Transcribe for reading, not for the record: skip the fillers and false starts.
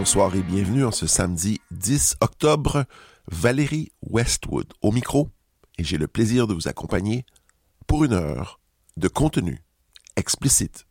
bonsoir et bienvenue en ce samedi 10 octobre. Valérie Westwood au micro et j'ai le plaisir de vous accompagner pour une heure de contenu explicite.